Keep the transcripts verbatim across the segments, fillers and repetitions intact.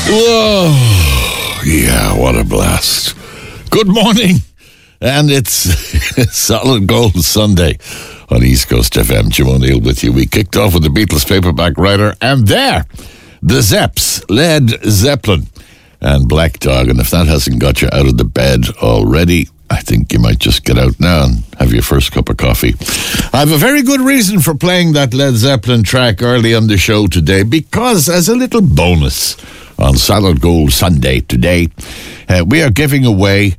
Whoa, yeah, what a blast. Good morning, and it's Solid Gold Sunday on East Coast F M. Jim O'Neill with you. We kicked off with the Beatles paperback writer, and there, the Zeps, Led Zeppelin, and Black Dog. And if that hasn't got you out of the bed already, I think you might just get out now and have your first cup of coffee. I have a very good reason for playing that Led Zeppelin track early on the show today, because as a little bonus on Solid Gold Sunday today, uh, we are giving away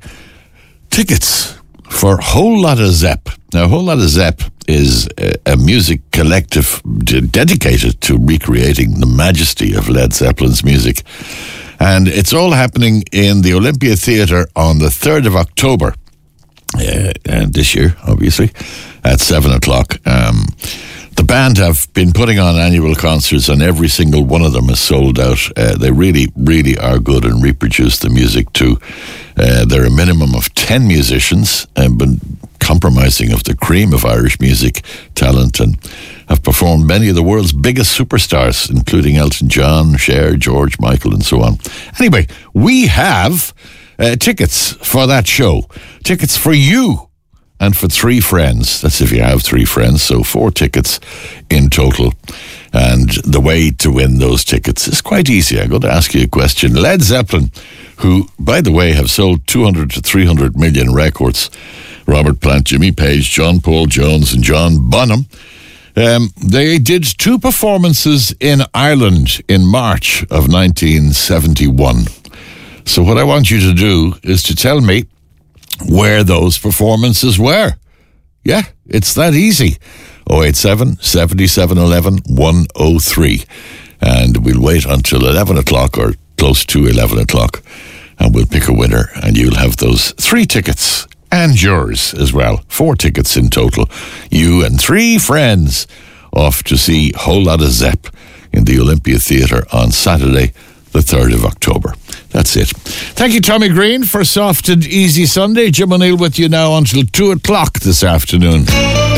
tickets for Whole Lotta Zepp. Now, Whole Lotta Zepp is a, a music collective d- dedicated to recreating the majesty of Led Zeppelin's music. And it's all happening in the Olympia Theatre on the third of October. Uh, and this year, obviously, at seven o'clock. Um, the band have been putting on annual concerts, and every single one of them is sold out. Uh, they really, really are good and reproduce the music too. Uh, there are a minimum of ten musicians, and been compromising of the cream of Irish music talent, and have performed many of the world's biggest superstars, including Elton John, Cher, George Michael, and so on. Anyway, we have uh, tickets for that show. Tickets for you and for three friends. That's if you have three friends, so four tickets in total. And the way to win those tickets is quite easy. I'm going to ask you a question. Led Zeppelin, who, by the way, have sold two hundred to three hundred million records, Robert Plant, Jimmy Page, John Paul Jones, and John Bonham, Um, they did two performances in Ireland in March of nineteen seventy-one. So what I want you to do is to tell me where those performances were. Yeah, it's that easy. oh eight seven, seven seven one one, one oh three. And we'll wait until eleven o'clock or close to eleven o'clock, and we'll pick a winner, and you'll have those three tickets. And yours as well. Four tickets in total. You and three friends off to see Whole Lotta Zepp in the Olympia Theatre on Saturday, the third of October. That's it. Thank you, Tommy Green, for Soft and Easy Sunday. Jim O'Neill with you now until two o'clock this afternoon.